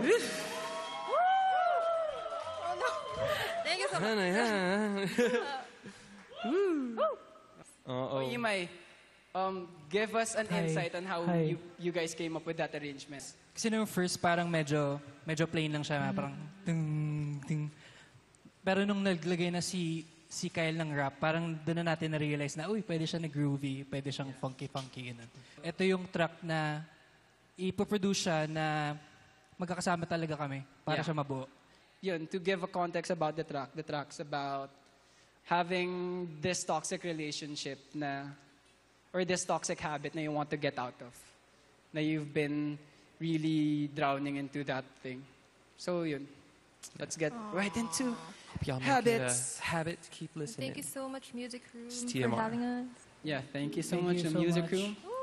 Thank you so much. Imay, give us an insight on how you guys came up with that arrangement. Kasi nung first parang medyo plain lang siya, parang ting ting. Pero nung naglagay na si Kyle ng rap, parang doon na natin na-realize na, uy, pwede siya na groovy, pwede siyang funky-funky. Ito yung track na ipoproduce siya na magkakasama talaga kami para siya mabuo. Yun, to give a context about the track's about having this toxic relationship na, or this toxic habit na you want to get out of. Na you've been really drowning into that thing. So yun, let's get right into habits. Habit to keep listening. Thank you so much, Music Crew, It's for TMR. having us. Yeah, thank you so Thank much, you the so Music much. Crew.